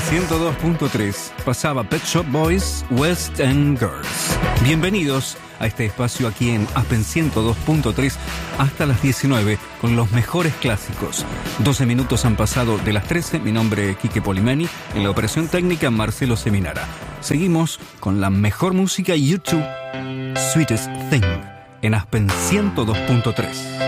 102.3 pasaba Pet Shop Boys, West End Girls. Bienvenidos a este espacio aquí en Aspen 102.3 hasta las 19 con los mejores clásicos. 12 minutos han pasado de las 13. Mi nombre es Quique Polimeni. En la operación técnica, Marcelo Seminara. Seguimos con la mejor música YouTube, Sweetest Thing, en Aspen 102.3.